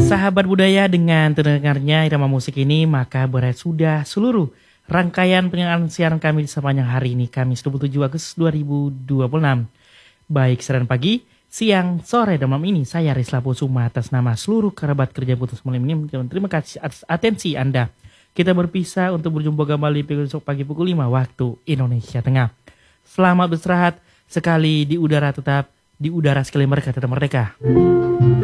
Sahabat budaya, dengan terdengarnya irama musik ini maka berakhir sudah seluruh rangkaian penyiaran siaran kami di sepanjang hari ini, Kamis 27 Agustus 2026. Baik siaran pagi, siang, sore, dan malam ini saya Rizla Pusuma atas nama seluruh kerabat kerja Putus Malam ini terima kasih atas atensi Anda. Kita berpisah untuk berjumpa kembali besok pagi pukul 5 waktu Indonesia Tengah. Selamat beristirahat, sekali di udara tetap di udara sekali mereka tetap merdeka.